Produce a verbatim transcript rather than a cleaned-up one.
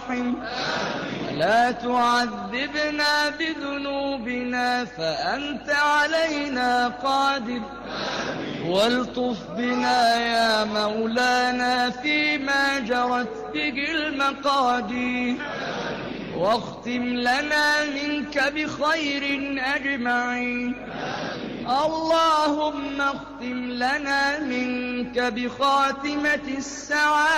راحم. لا تعذبنا بذنوبنا فأنت علينا قادر. والطف بنا يا مولانا فيما جرت به المقادير. واختم لنا منك بخير أجمعين. اللهم اختم لنا منك بخاتمة السعادة